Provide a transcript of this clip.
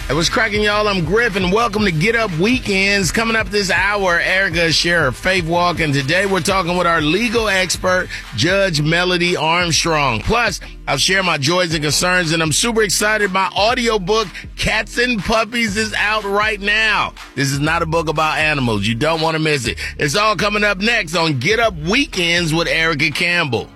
Hey, what's cracking, y'all? I'm Griff, and welcome to Get Up Weekends. Coming up this hour, Erica share her faith walk, and today we're talking with our legal expert, Judge Melody Armstrong. Plus, I'll share my joys and concerns, and I'm super excited. My audiobook, Cats and Puppies, is out right now. This is not a book about animals. You don't want to miss it. It's all coming up next on Get Up Weekends with Erica Campbell.